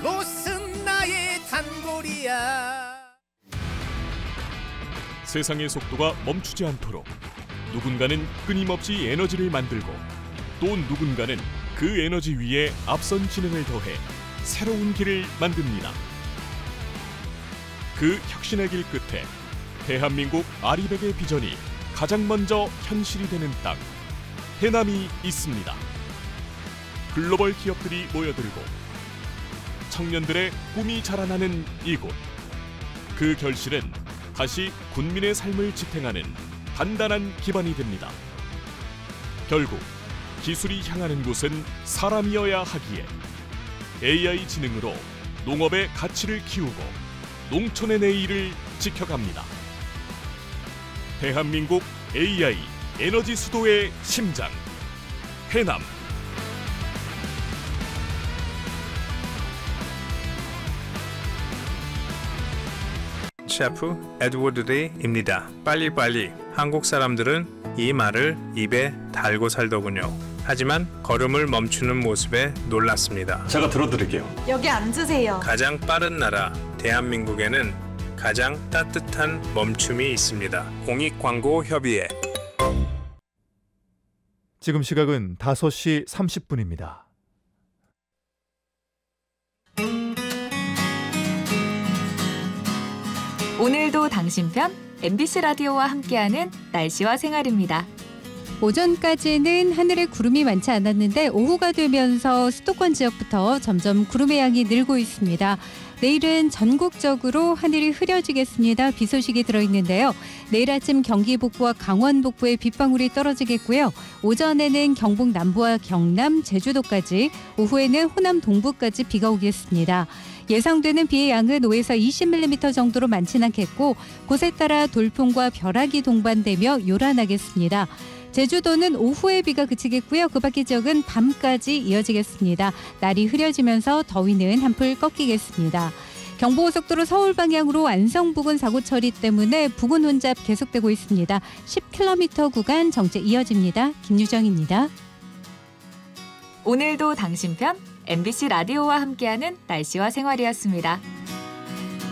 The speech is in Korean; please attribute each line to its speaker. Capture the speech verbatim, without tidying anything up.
Speaker 1: 옷은 나의 단골이야.
Speaker 2: 세상의 속도가 멈추지 않도록 누군가는 끊임없이 에너지를 만들고 또 누군가는 그 에너지 위에 앞선 지능을 더해 새로운 길을 만듭니다. 그 혁신의 길 끝에 대한민국 아리백의 비전이 가장 먼저 현실이 되는 땅, 해남이 있습니다. 글로벌 기업들이 모여들고 청년들의 꿈이 자라나는 이곳. 그 결실은 다시 군민의 삶을 지탱하는 단단한 기반이 됩니다. 결국 기술이 향하는 곳은 사람이어야 하기에 에이아이 지능으로 농업의 가치를 키우고 농촌의 내일을 지켜갑니다. 대한민국 에이아이 에너지 수도의 심장, 해남.
Speaker 3: 셰프 에드워드 데이입니다. 빨리빨리. 한국 사람들은 이 말을 입에 달고 살더군요. 하지만 걸음을 멈추는 모습에 놀랐습니다.
Speaker 4: 제가 들어드릴게요.
Speaker 5: 여기 앉으세요.
Speaker 3: 가장 빠른 나라 대한민국에는 가장 따뜻한 멈춤이 있습니다. 공익광고협의회.
Speaker 6: 지금 시각은 다섯 시 삼십 분입니다.
Speaker 7: 오늘도 당신 편 엠비씨 라디오와 함께하는 날씨와 생활입니다.
Speaker 8: 오전까지는 하늘에 구름이 많지 않았는데 오후가 되면서 수도권 지역부터 점점 구름의 양이 늘고 있습니다. 내일은 전국적으로 하늘이 흐려지겠습니다. 비 소식이 들어있는데요. 내일 아침 경기 북부와 강원 북부에 빗방울이 떨어지겠고요. 오전에는 경북 남부와 경남, 제주도까지, 오후에는 호남 동부까지 비가 오겠습니다. 예상되는 비의 양은 오에서 이십 밀리미터 정도로 많지는 않겠고 곳에 따라 돌풍과 벼락이 동반되며 요란하겠습니다. 제주도는 오후에 비가 그치겠고요. 그 밖의 지역은 밤까지 이어지겠습니다. 날이 흐려지면서 더위는 한풀 꺾이겠습니다. 경부고속도로 서울 방향으로 안성 부근 사고 처리 때문에 부근 혼잡 계속되고 있습니다. 십 킬로미터 구간 정체 이어집니다. 김유정입니다.
Speaker 7: 오늘도 당신 편 엠비씨 라디오와 함께하는 날씨와 생활이었습니다.